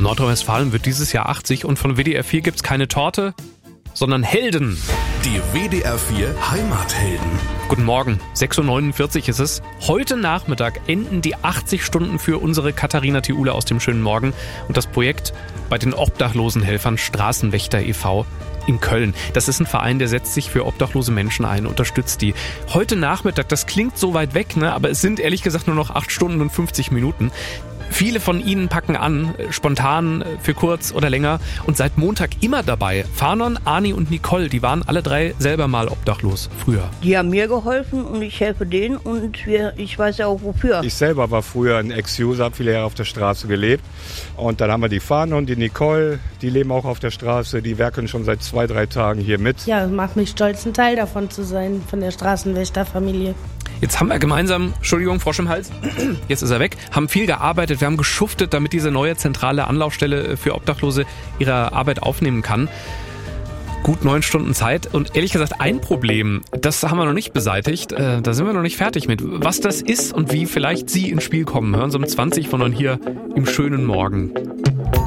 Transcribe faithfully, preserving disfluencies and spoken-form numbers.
Nordrhein-Westfalen wird dieses Jahr achtzig und von W D R vier gibt's keine Torte, sondern Helden. Die W D R vier Heimathelden. Guten Morgen, sechs Uhr neunundvierzig ist es. Heute Nachmittag enden die achtzig Stunden für unsere Katharina Thiule aus dem schönen Morgen und das Projekt bei den Obdachlosenhelfern Straßenwächter e V in Köln. Das ist ein Verein, der setzt sich für obdachlose Menschen ein, unterstützt die. Heute Nachmittag, das klingt so weit weg, ne? Aber es sind ehrlich gesagt nur noch acht Stunden und fünfzig Minuten. Viele von ihnen packen an, spontan, für kurz oder länger und seit Montag immer dabei. Fanon, Ani und Nicole, die waren alle drei selber mal obdachlos, früher. Die haben mir geholfen und ich helfe denen und wir, ich weiß ja auch wofür. Ich selber war früher ein Ex-User, habe viele Jahre auf der Straße gelebt. Und dann haben wir die Fanon, die Nicole, die leben auch auf der Straße, die werkeln schon seit zwei, drei Tagen hier mit. Ja, macht mich stolz, ein Teil davon zu sein, von der Straßenwächterfamilie. Jetzt haben wir gemeinsam, Entschuldigung, Frosch im Hals, jetzt ist er weg, haben viel gearbeitet, wir haben geschuftet, damit diese neue zentrale Anlaufstelle für Obdachlose ihre Arbeit aufnehmen kann. Gut neun Stunden Zeit und ehrlich gesagt ein Problem, das haben wir noch nicht beseitigt, äh, da sind wir noch nicht fertig mit. Was das ist und wie vielleicht Sie ins Spiel kommen, hören Sie um zwanzig von hier im schönen Morgen.